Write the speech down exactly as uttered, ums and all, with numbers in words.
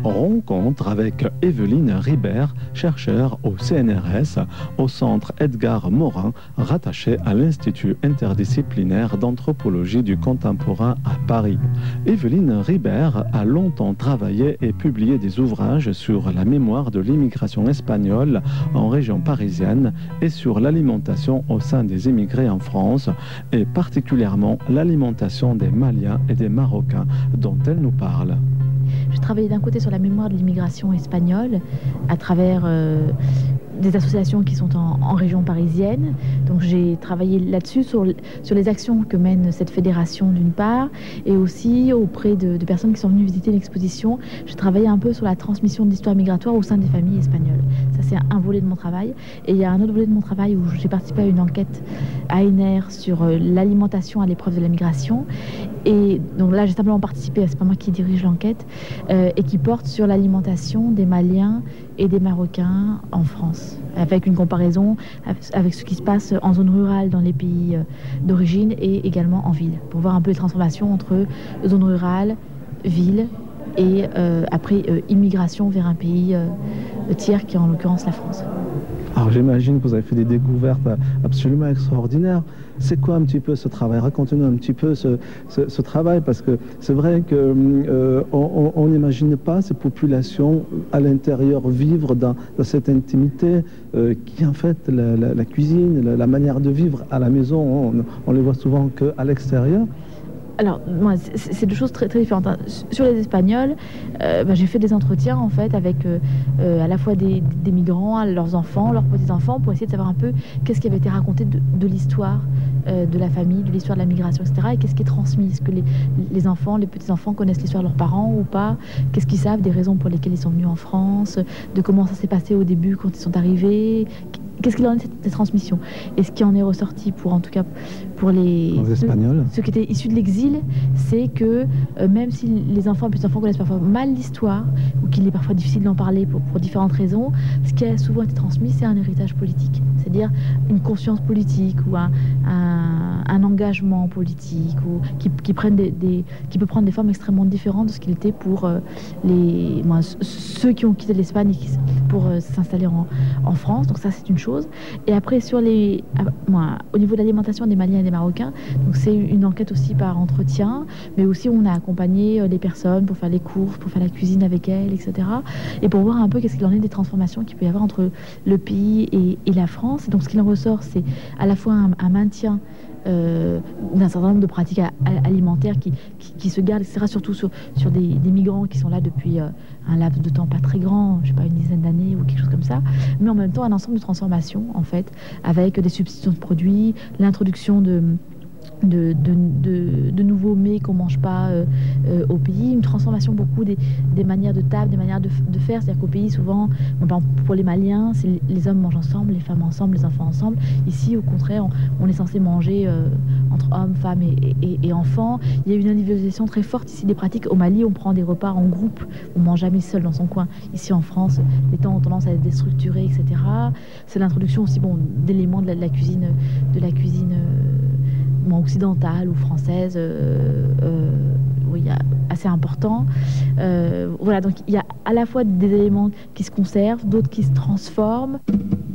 Rencontre avec Evelyne Ribert, chercheure au C N R S, au centre Edgar Morin, rattaché à l'Institut interdisciplinaire d'anthropologie du contemporain à Paris. Evelyne Ribert a longtemps travaillé et publié des ouvrages sur la mémoire de l'immigration espagnole en région parisienne et sur l'alimentation au sein des immigrés en France, et particulièrement l'alimentation des Maliens et des Marocains dont elle nous parle. J'ai travaillé d'un côté sur la mémoire de l'immigration espagnole à travers euh, des associations qui sont en, en région parisienne. Donc j'ai travaillé là-dessus sur, sur les actions que mène cette fédération d'une part, et aussi auprès de, de personnes qui sont venues visiter l'exposition. J'ai travaillé un peu sur la transmission de l'histoire migratoire au sein des familles espagnoles. Ça, c'est un volet de mon travail. Et il y a un autre volet de mon travail où j'ai participé à une enquête à A N R sur euh, l'alimentation à l'épreuve de la migration. Et donc là, j'ai simplement participé, c'est pas moi qui dirige l'enquête, euh, et qui porte sur l'alimentation des Maliens et des Marocains en France, avec une comparaison avec ce qui se passe en zone rurale dans les pays d'origine et également en ville, pour voir un peu les transformations entre zone rurale, ville et euh, après euh, immigration vers un pays euh, tiers qui est en l'occurrence la France. Alors j'imagine que vous avez fait des découvertes absolument extraordinaires. C'est quoi un petit peu ce travail? Racontez-nous un petit peu ce, ce, ce travail, parce que c'est vrai qu'on euh, n'imagine pas ces populations à l'intérieur vivre dans, dans cette intimité euh, qui est en fait la, la, la cuisine, la, la manière de vivre à la maison. On, on les voit souvent qu'à l'extérieur. Alors, moi, c'est deux choses très, très différentes. Sur les Espagnols, euh, bah, j'ai fait des entretiens, en fait, avec euh, euh, à la fois des, des migrants, leurs enfants, leurs petits-enfants, pour essayer de savoir un peu qu'est-ce qui avait été raconté de, de l'histoire euh, de la famille, de l'histoire de la migration, et cetera. Et qu'est-ce qui est transmis. Est-ce que les, les enfants, les petits-enfants connaissent l'histoire de leurs parents ou pas? Qu'est-ce qu'ils savent des raisons pour lesquelles ils sont venus en France? De comment ça s'est passé au début quand ils sont arrivés? Qu'est-ce qu'il en est de cette, cette transmission? Et ce qui en est ressorti, pour en tout cas pour les, les Espagnols, ceux, ceux qui étaient issus de l'exil, c'est que euh, même si les enfants et petits-enfants connaissent parfois mal l'histoire, ou qu'il est parfois difficile d'en parler pour, pour différentes raisons, ce qui a souvent été transmis, c'est un héritage politique. C'est-à-dire une conscience politique ou un, un, un engagement politique ou, qui, qui, prennent des, des, qui peut prendre des formes extrêmement différentes de ce qu'il était pour euh, les, moi, ceux qui ont quitté l'Espagne pour euh, s'installer en, en France. Donc ça, c'est une chose. Et après, sur les, moi, au niveau de l'alimentation des Maliens et des Marocains, donc c'est une enquête aussi par entretien, mais aussi on a accompagné les personnes pour faire les courses, pour faire la cuisine avec elles, et cetera. Et pour voir un peu qu'est-ce qu'il en est des transformations qu'il peut y avoir entre le pays et, et la France. Et donc ce qu'il en ressort, c'est à la fois un, un maintien Euh, d'un certain nombre de pratiques a, a, alimentaires qui, qui, qui se gardent, et cetera, surtout sur, sur des, des migrants qui sont là depuis euh, un laps de temps pas très grand, je sais pas, une dizaine d'années ou quelque chose comme ça, mais en même temps un ensemble de transformations, en fait, avec des substitutions de produits, l'introduction de De, de, de, de nouveaux mets qu'on ne mange pas euh, euh, au pays, une transformation beaucoup des, des manières de table, des manières de, de faire. C'est-à-dire qu'au pays, souvent, bon, pour les Maliens, c'est les, les hommes mangent ensemble, les femmes ensemble, les enfants ensemble. Ici, au contraire, on, on est censé manger euh, entre hommes, femmes et, et, et enfants. Il y a une individualisation très forte ici des pratiques. Au Mali, on prend des repas en groupe, on ne mange jamais seul dans son coin. Ici, en France, les temps ont tendance à être déstructurés, et cetera. C'est l'introduction aussi bon, d'éléments de la, de la cuisine, de la cuisine euh, occidentale ou française, euh, euh, oui, assez important. Euh, voilà, donc il y a à la fois des éléments qui se conservent, d'autres qui se transforment.